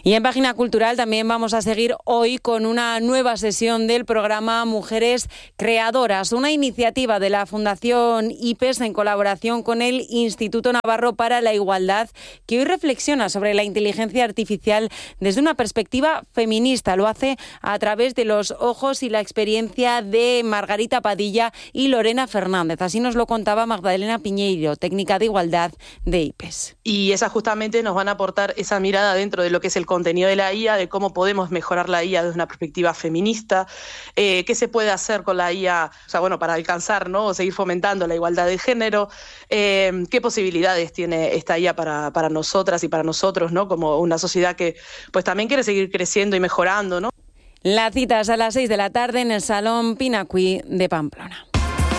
Y en Página Cultural también vamos a seguir hoy con una nueva sesión del programa Mujeres Creadoras, una iniciativa de la Fundación IPES en colaboración con el Instituto Navarro para la Igualdad, que hoy reflexiona sobre la inteligencia artificial desde una perspectiva feminista. Lo hace a través de los ojos y la experiencia de Margarita Padilla y Lorena Fernández. Así nos lo contaba Magdalena Piñeiro, técnica de igualdad de IPES. Y esas justamente nos van a aportar esa mirada dentro de lo que es el contenido de la IA, de cómo podemos mejorar la IA desde una perspectiva feminista, qué se puede hacer con la IA, para alcanzar, ¿no?, o seguir fomentando la igualdad de género, qué posibilidades tiene esta IA para nosotras y para nosotros, ¿no?, como una sociedad que pues también quiere seguir creciendo y mejorando, ¿no? La cita es a las 6 de la tarde en el Salón Pinacuí de Pamplona.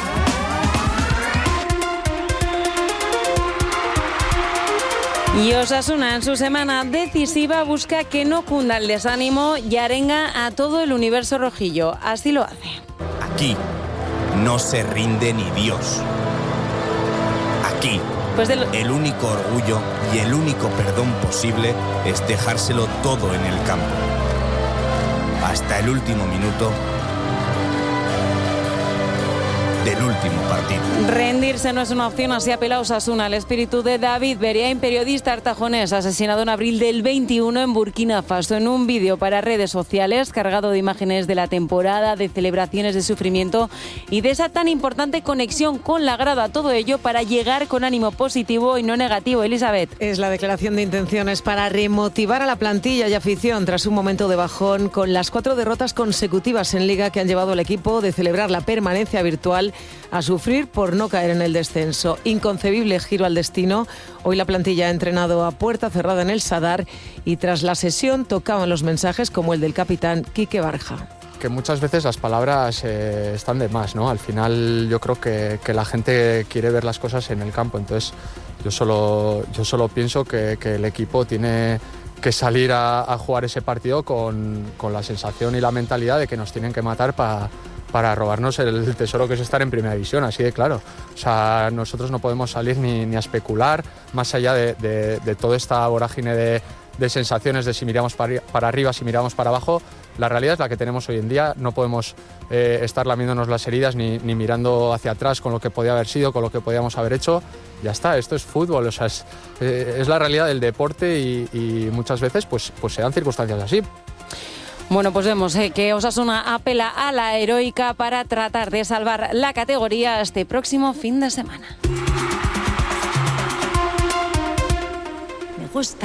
Y Osasuna, en su semana decisiva, busca que no cunda el desánimo y arenga a todo el universo rojillo. Así lo hace. Aquí no se rinde ni Dios. Aquí el único orgullo y el único perdón posible es dejárselo todo en el campo. Hasta el último minuto del último partido. Rendirse no es una opción, así apela Osasuna. El espíritu de David Beriain, periodista artajonés, asesinado en abril del 21 en Burkina Faso. En un vídeo para redes sociales, cargado de imágenes de la temporada, de celebraciones de sufrimiento y de esa tan importante conexión con la grada. Todo ello para llegar con ánimo positivo y no negativo. Elizabeth. Es la declaración de intenciones para remotivar a la plantilla y afición tras un momento de bajón con las 4 derrotas consecutivas en Liga que han llevado al equipo de celebrar la permanencia virtual a sufrir por no caer en el descenso. Inconcebible giro al destino. Hoy la plantilla ha entrenado a puerta cerrada en el Sadar y tras la sesión tocaban los mensajes como el del capitán Quique Barja. Que muchas veces las palabras están de más, ¿no? Al final yo creo que la gente quiere ver las cosas en el campo, entonces yo solo pienso que el equipo tiene que salir a jugar ese partido con la sensación y la mentalidad de que nos tienen que matar para robarnos el tesoro que es estar en primera división, así de claro. O sea, nosotros no podemos salir ni a especular, más allá de toda esta vorágine de sensaciones de si miramos para arriba, si miramos para abajo. La realidad es la que tenemos hoy en día, no podemos estar lamiéndonos las heridas ni mirando hacia atrás con lo que podía haber sido, con lo que podíamos haber hecho. Ya está, esto es fútbol, o sea, es la realidad del deporte y muchas veces pues se dan circunstancias así. Bueno, pues vemos que Osasuna apela a la heroica para tratar de salvar la categoría este próximo fin de semana. Me gusta.